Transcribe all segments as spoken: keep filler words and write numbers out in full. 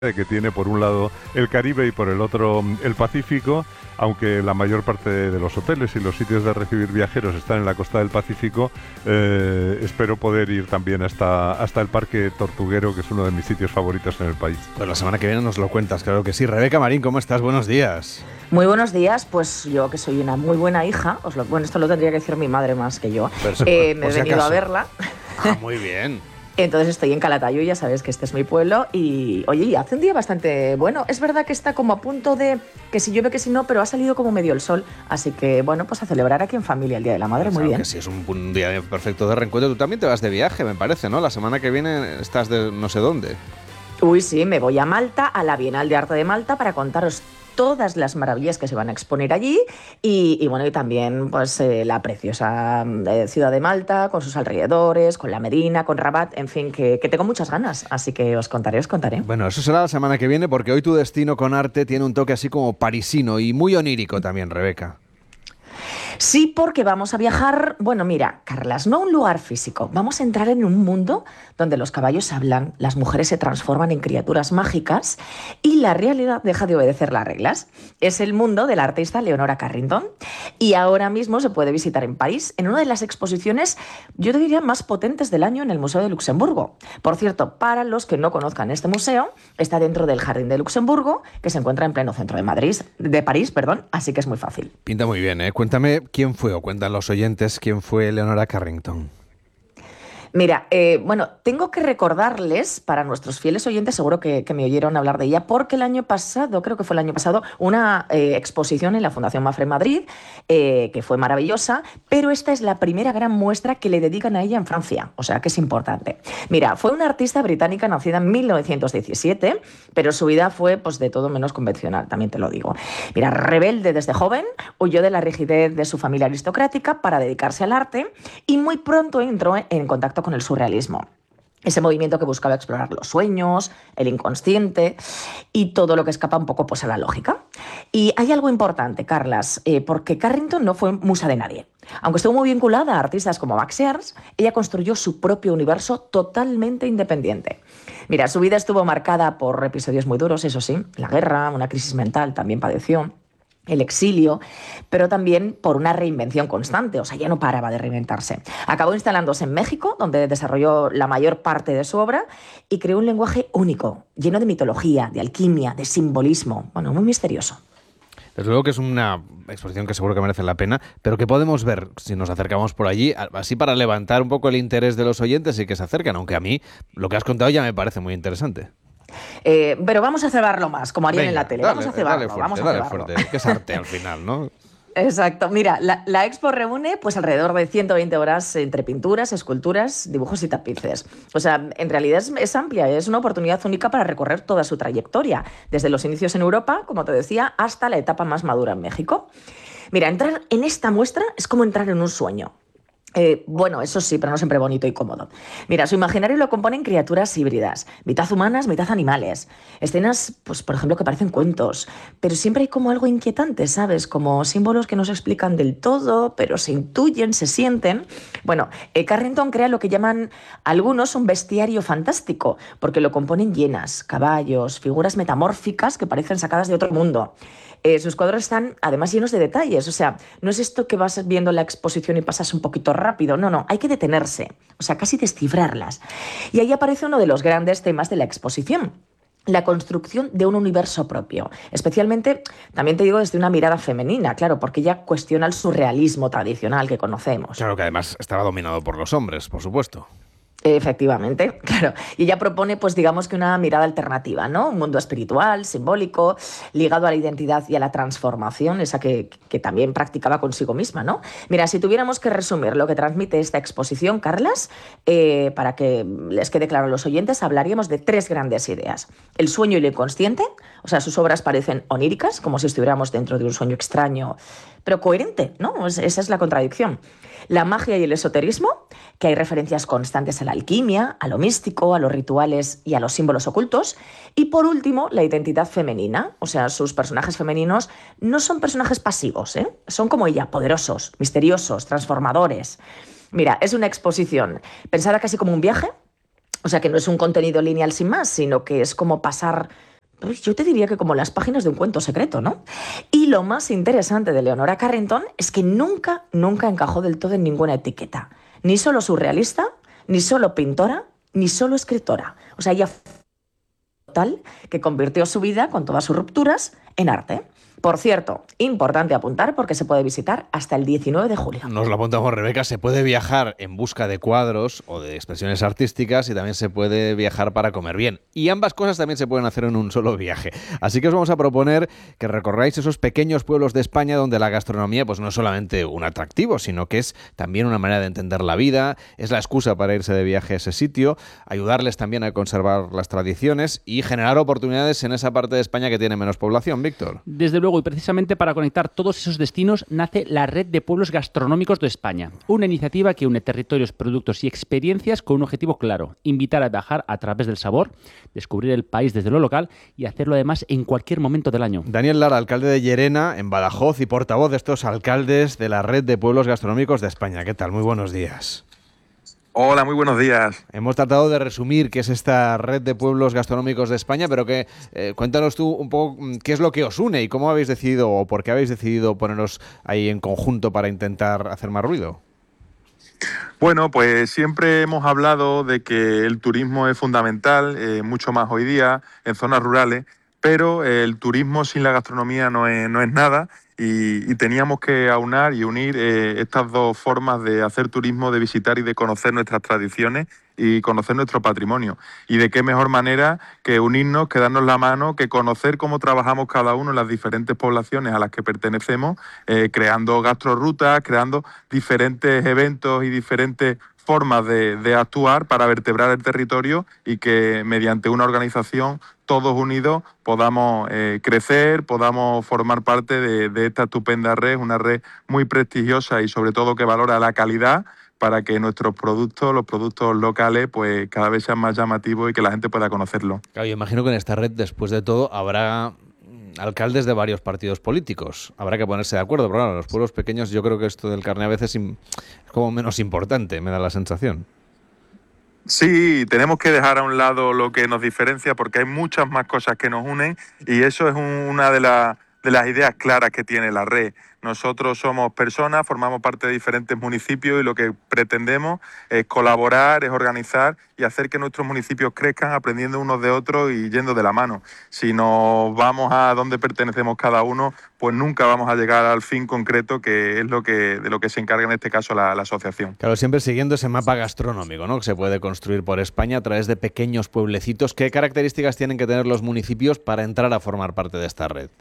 que tiene por un lado el Caribe y por el otro el Pacífico, aunque la mayor parte de los hoteles y los sitios de recibir viajeros están en la costa del Pacífico. Eh, espero poder ir también hasta, hasta el Parque Tortuguero, que es uno de mis sitios favoritos en el país. Pues la semana que viene nos lo cuentas, claro que sí. Rebeca Marín, ¿cómo estás? Buenos días. Muy buenos días, pues yo que soy una muy buena hija, os lo, bueno, esto lo tendría que decir mi madre más que yo, Pero, eh, me he si venido acaso. a verla. Ah, muy bien. Entonces estoy en Calatayud, ya sabes que este es mi pueblo y, oye, y hace un día bastante bueno. Es verdad que está como a punto de que si llueve que si no, pero ha salido como medio el sol. Así que, bueno, pues a celebrar aquí en familia el Día de la Madre, Pues muy claro bien. que sí, es un, un día perfecto de reencuentro. Tú también te vas de viaje, me parece, ¿no? La semana que viene estás de no sé dónde. Uy, sí, me voy a Malta, a la Bienal de Arte de Malta, para contaros todas las maravillas que se van a exponer allí y, y bueno, y también pues eh, la preciosa eh, ciudad de Malta, con sus alrededores, con la Medina, con Rabat, en fin, que, que tengo muchas ganas, así que os contaré, os contaré. Bueno, eso será la semana que viene porque hoy tu destino con arte tiene un toque así como parisino y muy onírico también, Rebeca. Sí, porque vamos a viajar, bueno, mira, Carlas, no a un lugar físico, vamos a entrar en un mundo donde los caballos hablan, las mujeres se transforman en criaturas mágicas y la realidad deja de obedecer las reglas. Es el mundo de la artista Leonora Carrington y ahora mismo se puede visitar en París en una de las exposiciones, yo te diría, más potentes del año en el Museo de Luxemburgo. Por cierto, para los que no conozcan este museo, está dentro del Jardín de Luxemburgo, que se encuentra en pleno centro de Madrid, de París, perdón, así que es muy fácil. Pinta muy bien, ¿eh? Cuéntame quién fue, o cuentan los oyentes, quién fue Leonora Carrington. Mira, eh, bueno, tengo que recordarles, para nuestros fieles oyentes, seguro que, que me oyeron hablar de ella, porque el año pasado, creo que fue el año pasado, una eh, exposición en la Fundación Mafre Madrid, eh, que fue maravillosa, pero esta es la primera gran muestra que le dedican a ella en Francia, o sea que es importante. Mira, fue una artista británica nacida en mil novecientos diecisiete, pero su vida fue pues de todo menos convencional, también te lo digo. Mira, rebelde desde joven, huyó de la rigidez de su familia aristocrática para dedicarse al arte y muy pronto entró en contacto con el surrealismo. Ese movimiento que buscaba explorar los sueños, el inconsciente y todo lo que escapa un poco pues, a la lógica. Y hay algo importante, Carlas, eh, porque Carrington no fue musa de nadie. Aunque estuvo muy vinculada a artistas como Max Ernst, ella construyó su propio universo totalmente independiente. Mira, su vida estuvo marcada por episodios muy duros, eso sí, la guerra, una crisis mental también padeció, el exilio, pero también por una reinvención constante, o sea, ya no paraba de reinventarse. Acabó instalándose en México, donde desarrolló la mayor parte de su obra y creó un lenguaje único, lleno de mitología, de alquimia, de simbolismo, bueno, muy misterioso. Desde luego que es una exposición que seguro que merece la pena, pero que podemos ver si nos acercamos por allí, así para levantar un poco el interés de los oyentes y que se acerquen, aunque a mí lo que has contado ya me parece muy interesante. Eh, pero vamos a cebarlo más, como harían Venga, en la tele. Dale, vamos a cebarlo, dale fuerte, vamos a dale cebarlo. fuerte, que es arte al final, ¿no? Exacto. Mira, la, la expo reúne pues alrededor de ciento veinte horas entre pinturas, esculturas, dibujos y tapices. O sea, en realidad es, es amplia, es una oportunidad única para recorrer toda su trayectoria, desde los inicios en Europa, como te decía, hasta la etapa más madura en México. Mira, entrar en esta muestra es como entrar en un sueño. Eh, bueno, eso sí, pero no siempre bonito y cómodo. Mira, su imaginario lo componen criaturas híbridas, mitad humanas, mitad animales. Escenas, pues, por ejemplo, que parecen cuentos, pero siempre hay como algo inquietante, ¿sabes? Como símbolos que no se explican del todo, pero se intuyen, se sienten. Bueno, eh, Carrington crea lo que llaman algunos un bestiario fantástico, porque lo componen hienas, caballos, figuras metamórficas que parecen sacadas de otro mundo. Eh, sus cuadros están además llenos de detalles, o sea, no es esto que vas viendo la exposición y pasas un poquito rápido, no, no, hay que detenerse, o sea, casi descifrarlas. Y ahí aparece uno de los grandes temas de la exposición: la construcción de un universo propio, especialmente, también te digo, desde una mirada femenina, claro, porque ella cuestiona el surrealismo tradicional que conocemos. Claro que además estaba dominado por los hombres, por supuesto. Efectivamente, claro. Y ella propone, pues digamos que una mirada alternativa, ¿no? Un mundo espiritual, simbólico, ligado a la identidad y a la transformación, esa que, que también practicaba consigo misma, ¿no? Mira, si tuviéramos que resumir lo que transmite esta exposición, Carlas, eh, para que les quede claro a los oyentes, hablaríamos de tres grandes ideas: el sueño y lo inconsciente, o sea, sus obras parecen oníricas, como si estuviéramos dentro de un sueño extraño, pero coherente, ¿no? Esa es la contradicción. La magia y el esoterismo, que hay referencias constantes a la alquimia, a lo místico, a los rituales y a los símbolos ocultos. Y por último, la identidad femenina, o sea, sus personajes femeninos no son personajes pasivos, ¿eh? Son como ella, poderosos, misteriosos, transformadores. Mira, es una exposición pensada casi como un viaje, o sea, que no es un contenido lineal sin más, sino que es como pasar yo te diría que como las páginas de un cuento secreto, ¿no? Y lo más interesante de Leonora Carrington es que nunca, nunca encajó del todo en ninguna etiqueta. Ni solo surrealista, ni solo pintora, ni solo escritora. O sea, ella fue tal que convirtió su vida, con todas sus rupturas, en arte. Por cierto, importante apuntar porque se puede visitar hasta el diecinueve de julio. Nos lo apuntamos, Rebeca. Se puede viajar en busca de cuadros o de expresiones artísticas y también se puede viajar para comer bien. Y ambas cosas también se pueden hacer en un solo viaje. Así que os vamos a proponer que recorráis esos pequeños pueblos de España donde la gastronomía pues no es solamente un atractivo, sino que es también una manera de entender la vida, es la excusa para irse de viaje a ese sitio, ayudarles también a conservar las tradiciones y generar oportunidades en esa parte de España que tiene menos población, Víctor. Desde luego, y precisamente para conectar todos esos destinos nace la Red de Pueblos Gastronómicos de España, una iniciativa que une territorios, productos y experiencias con un objetivo claro: invitar a viajar a través del sabor, descubrir el país desde lo local y hacerlo además en cualquier momento del año. Daniel Lara, alcalde de Llerena, en Badajoz, y portavoz de estos alcaldes de la Red de Pueblos Gastronómicos de España. ¿Qué tal? Muy buenos días. Hola, muy buenos días. Hemos tratado de resumir qué es esta Red de Pueblos Gastronómicos de España, pero que eh, cuéntanos tú un poco qué es lo que os une y cómo habéis decidido o por qué habéis decidido poneros ahí en conjunto para intentar hacer más ruido. Bueno, pues siempre hemos hablado de que el turismo es fundamental, eh, mucho más hoy día en zonas rurales, pero el turismo sin la gastronomía no es, no es nada. Y, y teníamos que aunar y unir eh, estas dos formas de hacer turismo, de visitar y de conocer nuestras tradiciones y conocer nuestro patrimonio. Y de qué mejor manera que unirnos, que darnos la mano, que conocer cómo trabajamos cada uno en las diferentes poblaciones a las que pertenecemos, eh, creando gastrorrutas, creando diferentes eventos y diferentes formas de, de actuar para vertebrar el territorio y que mediante una organización todos unidos podamos eh, crecer, podamos formar parte de, de esta estupenda red, una red muy prestigiosa y sobre todo que valora la calidad para que nuestros productos, los productos locales, pues cada vez sean más llamativos y que la gente pueda conocerlo. Claro, yo imagino que en esta red, después de todo, habrá alcaldes de varios partidos políticos. Habrá que ponerse de acuerdo, pero claro, en los pueblos pequeños yo creo que esto del carné a veces es como menos importante, me da la sensación. Sí, tenemos que dejar a un lado lo que nos diferencia porque hay muchas más cosas que nos unen y eso es un, una de, la, de las ideas claras que tiene la red. Nosotros somos personas, formamos parte de diferentes municipios y lo que pretendemos es colaborar, es organizar y hacer que nuestros municipios crezcan aprendiendo unos de otros y yendo de la mano. Si nos vamos a donde pertenecemos cada uno, pues nunca vamos a llegar al fin concreto que es lo que de lo que se encarga en este caso la, la asociación. Claro, siempre siguiendo ese mapa gastronómico, ¿no?, que se puede construir por España a través de pequeños pueblecitos. ¿Qué características tienen que tener los municipios para entrar a formar parte de esta red?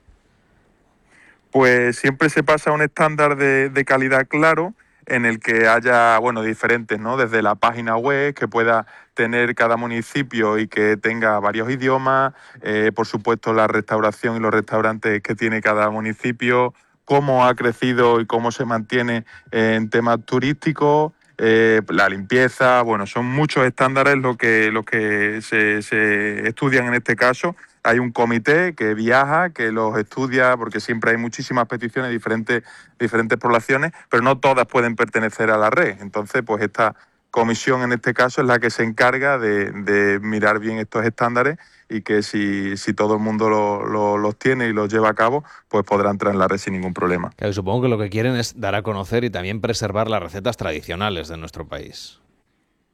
Pues siempre se pasa a un estándar de, de calidad claro en el que haya, bueno, diferentes, ¿no? Desde la página web, que pueda tener cada municipio y que tenga varios idiomas, eh, por supuesto la restauración y los restaurantes que tiene cada municipio, cómo ha crecido y cómo se mantiene en temas turísticos, eh, la limpieza, bueno, son muchos estándares lo que, lo que se, se estudian en este caso. Hay un comité que viaja, que los estudia, porque siempre hay muchísimas peticiones de diferentes, diferentes poblaciones, pero no todas pueden pertenecer a la red. Entonces, pues esta comisión en este caso es la que se encarga de, de mirar bien estos estándares y que si, si todo el mundo lo, lo, los tiene y los lleva a cabo, pues podrá entrar en la red sin ningún problema. Claro, supongo que lo que quieren es dar a conocer y también preservar las recetas tradicionales de nuestro país.